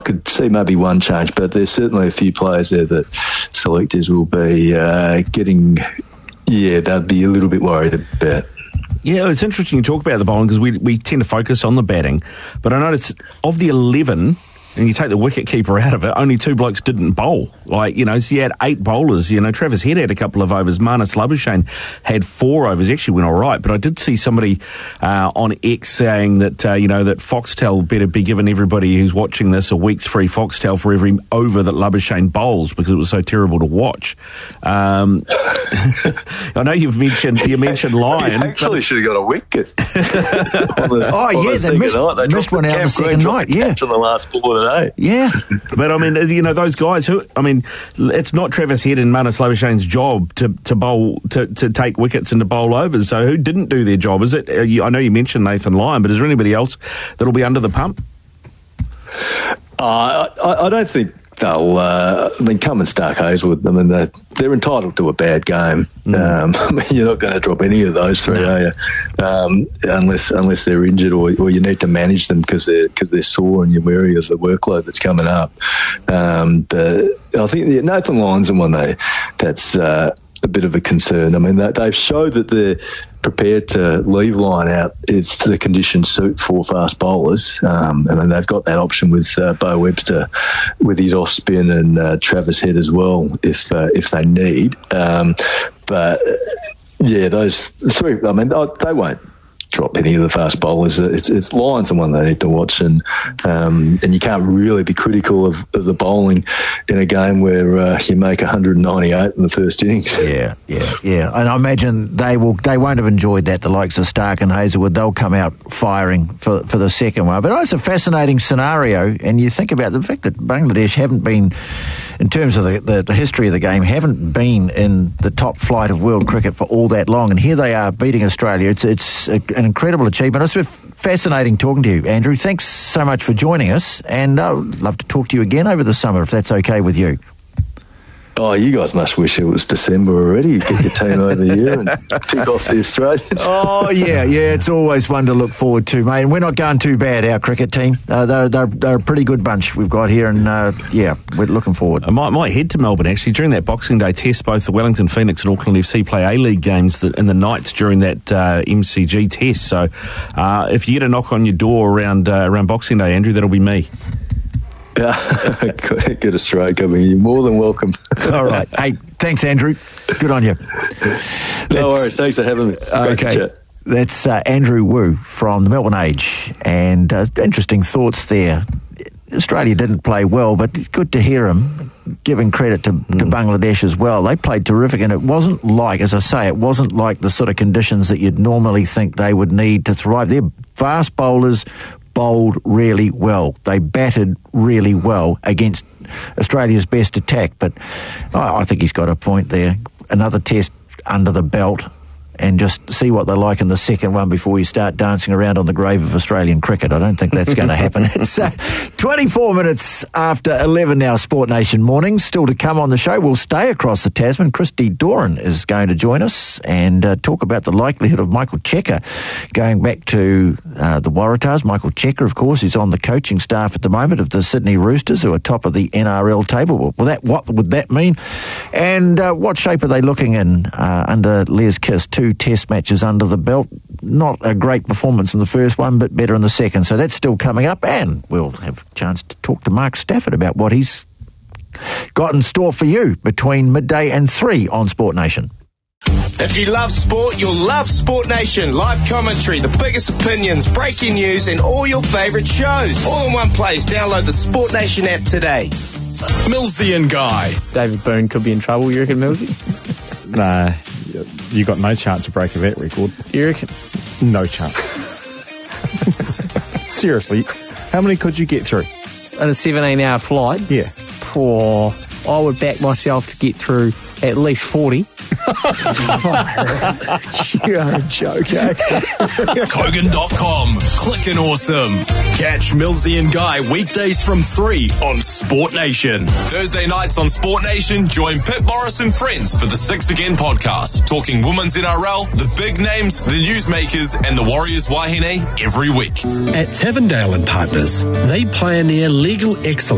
could see maybe one change, but there's certainly a few players there that selectors will be getting. Yeah, they'd be a little bit worried about. Yeah, it's interesting to talk about the bowling because we tend to focus on the batting, but I noticed of the 11, and you take the wicket keeper out of it, only 2 blokes didn't bowl. So you had 8 bowlers. Travis Head had a couple of overs. Marnus Labuschagne had 4 overs. Actually went all right, but I did see somebody on X saying that, that Foxtel better be giving everybody who's watching this a week's free Foxtel for every over that Labuschagne bowls because it was so terrible to watch. I know you mentioned Lyon. He actually should have got a wicket. They missed one out on the second night. Yeah, in the last ball of the day. Yeah, but I mean, those guys who, it's not Travis Head and Marnus Labuschagne's job to bowl to take wickets and to bowl overs. So who didn't do their job? Is it? I know you mentioned Nathan Lyon, but is there anybody else that'll be under the pump? I don't think they'll. Cummins, Stark, Hazelwood. They're entitled to a bad game. You're not going to drop any of those three, are you? Unless they're injured or you need to manage them because they're sore and you're wary of the workload that's coming up. But I think Nathan Lyon's the one that's a bit of a concern. They've showed that they're prepared to leave Lyon out if the conditions suit for fast bowlers. They've got that option with Bo Webster with his off spin and Travis Head as well if they need. Those three, they won't drop any of the fast bowlers. It's Lyon's the one they need to watch, and you can't really be critical of the bowling in a game where you make 198 in the first innings. Yeah. And I imagine they won't have enjoyed that. The likes of Stark and Hazelwood, they'll come out firing for the second one. But it's a fascinating scenario, and you think about the fact that Bangladesh haven't been, in terms of the history of the game, haven't been in the top flight of world cricket for all that long, and here they are beating Australia. It's an incredible achievement. It's fascinating talking to you, Andrew. Thanks so much for joining us, and I'd love to talk to you again over the summer if that's okay with you. Oh, you guys must wish it was December already. You get your team over here and pick off the Australians. Oh, yeah, it's always one to look forward to, mate. And we're not going too bad, our cricket team. They're a pretty good bunch we've got here, and we're looking forward. I might head to Melbourne, actually, during that Boxing Day test. Both the Wellington Phoenix and Auckland FC play A-League games in the nights during that MCG test. So if you get a knock on your door around Boxing Day, Andrew, that'll be me. Yeah, get a stroke. You're more than welcome. All right. Hey, thanks, Andrew. Good on you. No worries. Thanks for having me. Great to chat. That's Andrew Wu from the Melbourne Age, and interesting thoughts there. Australia didn't play well, but good to hear him giving credit to Bangladesh as well. They played terrific, and it wasn't like the sort of conditions that you'd normally think they would need to thrive. Their fast bowlers bowled really well. They batted really well against Australia's best attack, but I think he's got a point there. Another test under the belt, and just see what they're like in the second one before you start dancing around on the grave of Australian cricket. I don't think that's going to happen. It's 24 minutes after 11 now, Sport Nation Mornings. Still to come on the show, we'll stay across the Tasman. Christy Doran is going to join us and talk about the likelihood of Michael Cheika going back to the Waratahs. Michael Cheika, of course, is on the coaching staff at the moment of the Sydney Roosters, who are top of the NRL table. What would that mean? And what shape are they looking in under Les Kiss? 2 test matches under the belt. Not a great performance in the first one, but better in the second. So that's still coming up, and we'll have a chance to talk to Mark Stafford about what he's got in store for you between midday and 3 on Sport Nation. If you love sport, you'll love Sport Nation. Live commentary, the biggest opinions, breaking news, and all your favourite shows. All in one place. Download the Sport Nation app today. Millsy and Guy. David Boone could be in trouble, you reckon, Millsy? Nah, you got no chance to break a vet record. You reckon? No chance. Seriously, how many could you get through? In a 17-hour flight? Yeah. Poor. I would back myself to get through at least 40. You're a joke, eh? Kogan.com. Clickin' awesome. Catch Millsy and Guy weekdays from 3 on Sport Nation. Thursday nights on Sport Nation, join Pip Morris and friends for the 6 Again podcast, talking women's NRL, the big names, the newsmakers, and the Warriors Wahine every week. At Tavendale and Partners, they pioneer legal excellence